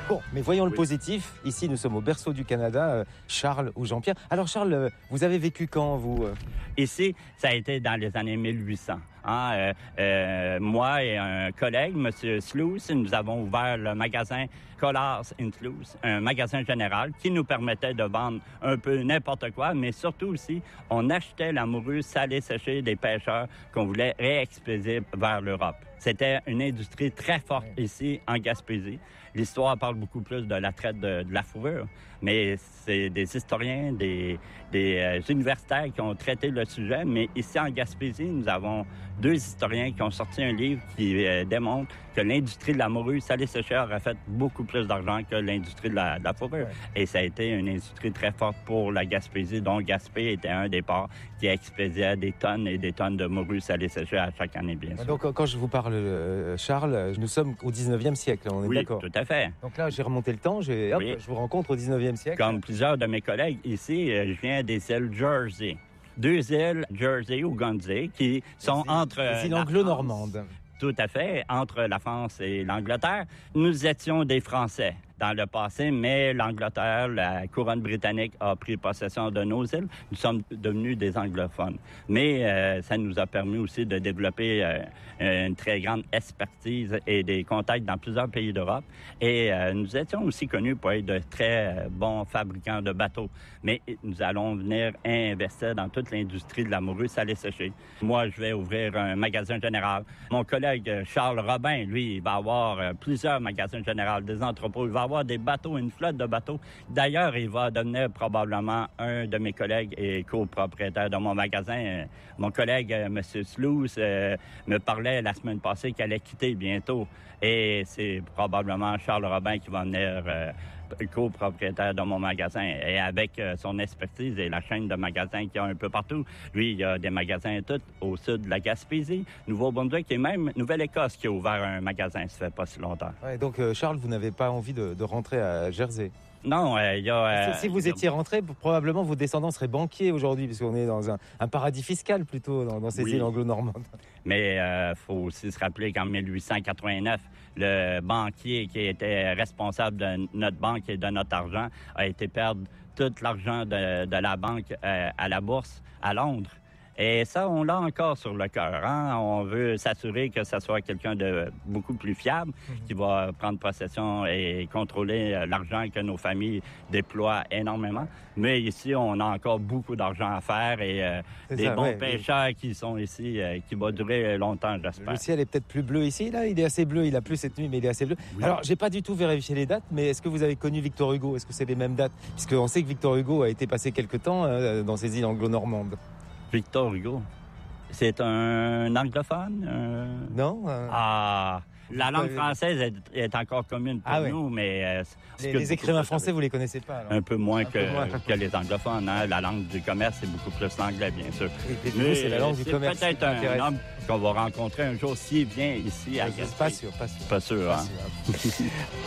Bon, mais voyons le positif. Ici, nous sommes au berceau du Canada, Charles ou Jean-Pierre. Alors Charles, vous avez vécu quand, vous? Ici, ça a été dans les années 1800. Moi et un collègue, M. Sluice, nous avons ouvert le magasin Collars & Sluice, un magasin général qui nous permettait de vendre un peu n'importe quoi, mais surtout aussi, on achetait la morue salée séchée des pêcheurs qu'on voulait réexpédier vers l'Europe. C'était une industrie très forte ici, en Gaspésie. L'histoire parle beaucoup plus de la traite de la fourrure, mais c'est des historiens, des universitaires qui ont traité le sujet. Mais ici, en Gaspésie, nous avons 2 historiens qui ont sorti un livre qui démontre que l'industrie de la morue salée séchée aurait fait beaucoup plus d'argent que l'industrie de la fourrure. Ouais. Et ça a été une industrie très forte pour la Gaspésie, dont Gaspé était un des ports qui expédiait des tonnes et des tonnes de morue salée séchée à chaque année, bien sûr. Donc, quand je vous parle, Charles, nous sommes au 19e siècle, on est d'accord? Oui, tout à fait. Donc là, j'ai remonté le temps, je vous rencontre au 19e siècle. Comme plusieurs de mes collègues ici, je viens des îles Jersey. 2 îles, Jersey ou Guernsey, qui sont entre... Les îles anglo-normandes. Tout à fait, entre la France et l'Angleterre. Nous étions des Français dans le passé, mais l'Angleterre, la couronne britannique a pris possession de nos îles. Nous sommes devenus des anglophones. Mais ça nous a permis aussi de développer une très grande expertise et des contacts dans plusieurs pays d'Europe. Et nous étions aussi connus pour être de très bons fabricants de bateaux. Mais nous allons venir investir dans toute l'industrie de la morue salée séchée. Moi, je vais ouvrir un magasin général. Mon collègue Charles Robin, lui, il va avoir plusieurs magasins généraux, des entrepôts. Il va avoir des bateaux, une flotte de bateaux. D'ailleurs, il va devenir probablement un de mes collègues et copropriétaire de mon magasin. Mon collègue, M. Sluice, me parlait la semaine passée qu'il allait quitter bientôt. Et c'est probablement Charles Robin qui va venir copropriétaire de mon magasin. Et avec son expertise et la chaîne de magasins qu'il y a un peu partout, lui, il y a des magasins tout au sud de la Gaspésie, Nouveau-Brunswick et même Nouvelle-Écosse qui a ouvert un magasin, ça fait pas si longtemps. Ouais, donc, Charles, vous n'avez pas envie de rentrer à Jersey? Non, il y a... Si vous étiez rentré, probablement vos descendants seraient banquiers aujourd'hui, puisqu'on est dans un paradis fiscal plutôt, dans ces îles anglo-normandes. Mais faut aussi se rappeler qu'en 1889, le banquier qui était responsable de notre banque et de notre argent a été perdre tout l'argent de la banque à la bourse à Londres. Et ça, on l'a encore sur le cœur. On veut s'assurer que ça soit quelqu'un de beaucoup plus fiable qui va prendre possession et contrôler l'argent que nos familles déploient énormément. Mais ici, on a encore beaucoup d'argent à faire et des bons pêcheurs qui sont ici, qui vont durer longtemps, j'espère. Le ciel est peut-être plus bleu ici. Là, il est assez bleu. Il a plu cette nuit, mais il est assez bleu. Oui. Alors, j'ai pas du tout vérifié les dates, mais est-ce que vous avez connu Victor Hugo? Est-ce que c'est les mêmes dates? Puisqu'on sait que Victor Hugo a été passé quelque temps dans ces îles anglo-normandes. Victor Hugo, c'est un anglophone? Non. La langue française est encore commune pour nous, mais... les écrivains français, vous les connaissez pas, alors. Un peu moins que les anglophones. La langue du commerce, c'est beaucoup plus l'anglais, bien sûr. Mais c'est la langue du commerce. C'est peut-être un homme qu'on va rencontrer un jour s'il vient ici à Gaspé. Pas sûr. Pas sûr, hein?